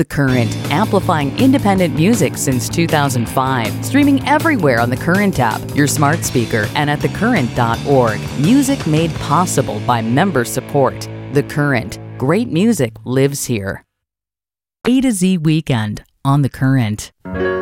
The Current, amplifying independent music since 2005. Streaming everywhere on the Current app, your smart speaker, and at thecurrent.org. Music made possible by member support. The Current. Great music lives here. A to Z Weekend on The Current.